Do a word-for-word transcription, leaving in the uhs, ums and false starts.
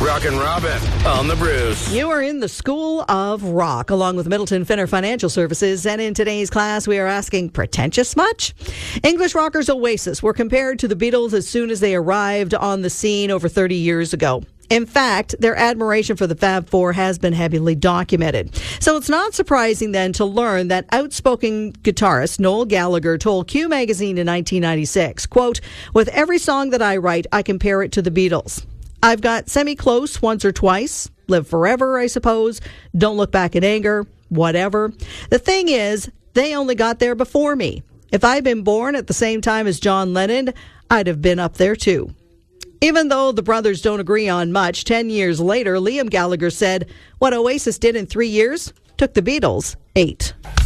Rockin' Robin on the Bruce. You are in the School of Rock, along with Middleton Finner Financial Services. And in today's class, we are asking, pretentious much? English rockers Oasis were compared to the Beatles as soon as they arrived on the scene over thirty years ago. In fact, their admiration for the Fab Four has been heavily documented. So it's not surprising then to learn that outspoken guitarist Noel Gallagher told Q Magazine in nineteen ninety-six, quote, "With every song that I write, I compare it to the Beatles. I've got Semi-Close once or twice, Live Forever, I suppose, Don't Look Back in Anger, whatever. The thing is, they only got there before me. If I'd been born at the same time as John Lennon, I'd have been up there too." Even though the brothers don't agree on much, ten years later, Liam Gallagher said, "What Oasis did in three years took the Beatles eight."